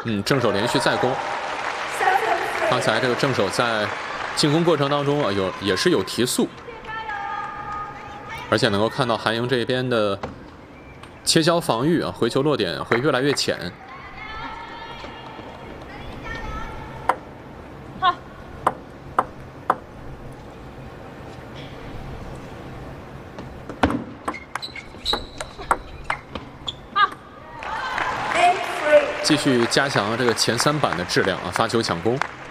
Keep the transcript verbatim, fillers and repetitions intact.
嗯，正手连续再攻。刚才这个正手在进攻过程当中啊，有也是有提速，而且能够看到韩莹这边的切削防御啊，回球落点会越来越浅。 好。 继续加强这个前三板的质量啊，发球抢攻。